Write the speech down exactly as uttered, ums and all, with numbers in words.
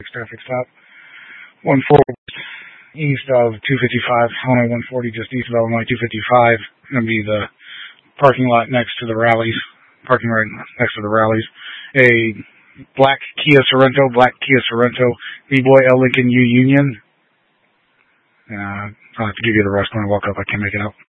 six traffic stop. one forty east of two fifty-five, Illinois one forty just east of Illinois two fifty-five. Going to be the parking lot next to the rallies, parking right next to the rallies. A black Kia Sorento, black Kia Sorento, B-Boy L Lincoln U Union. Uh, I'll have to give you the rest when I walk up. I can't make it out.